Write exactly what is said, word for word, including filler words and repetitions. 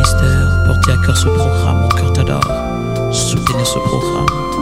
ministère, portez à cœur ce programme, mon cœur t'adore. Soutenez ce programme.